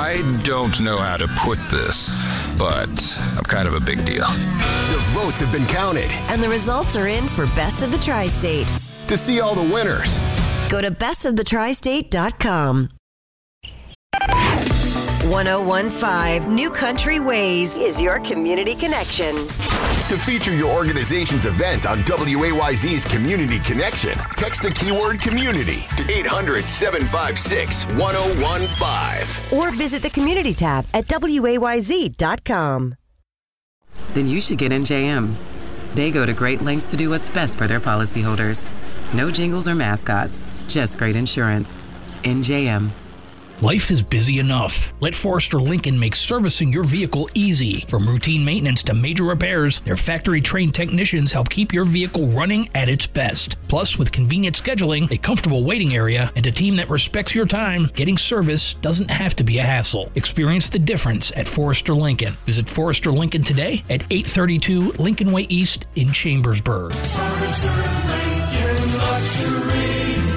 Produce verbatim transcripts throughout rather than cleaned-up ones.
I don't know how to put this, but I'm kind of a big deal. The votes have been counted, and the results are in for Best of the Tri-State. To see all the winners, go to best of the tri state dot com. one oh one point five New Country Ways is your community connection. To feature your organization's event on W A Y Z's Community Connection, text the keyword community to eight hundred, seven five six, one oh one five. Or visit the community tab at W A Y Z dot com. Then you should get N J M. They go to great lengths to do what's best for their policyholders. No jingles or mascots, just great insurance. N J M. Life is busy enough. Let Forrester Lincoln make servicing your vehicle easy. From routine maintenance to major repairs, their factory-trained technicians help keep your vehicle running at its best. Plus, with convenient scheduling, a comfortable waiting area, and a team that respects your time, getting service doesn't have to be a hassle. Experience the difference at Forrester Lincoln. Visit Forrester Lincoln today at eight thirty-two Lincoln Way East in Chambersburg. Forrester Lincoln Luxury.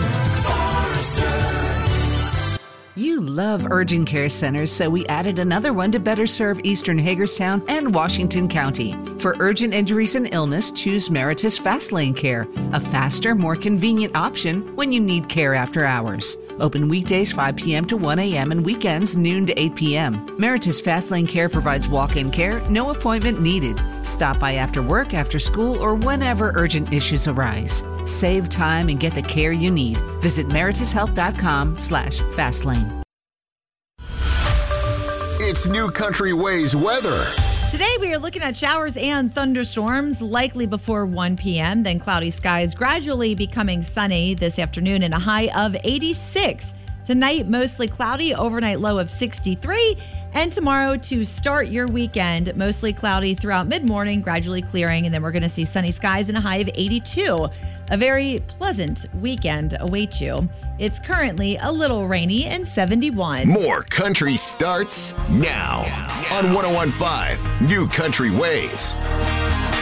You love urgent care centers, so we added another one to better serve Eastern Hagerstown and Washington County. For urgent injuries and illness, choose Meritus Fast Lane Care, a faster, more convenient option when you need care after hours. Open weekdays five p.m. to one a.m. and weekends noon to eight p.m. Meritus Fast Lane Care provides walk-in care, no appointment needed. Stop by after work, after school, or whenever urgent issues arise. Save time and get the care you need. Visit meritus health dot com slash fastlane. It's New Country Ways weather. Today we are looking at showers and thunderstorms likely before one p.m. Then cloudy skies gradually becoming sunny this afternoon and a high of eighty-six. Tonight, mostly cloudy, overnight low of sixty-three. And tomorrow, to start your weekend, mostly cloudy throughout mid-morning, gradually clearing. And then we're going to see sunny skies and a high of eighty-two. A very pleasant weekend awaits you. It's currently a little rainy and seventy-one. More country starts now on one oh one point five New Country Ways.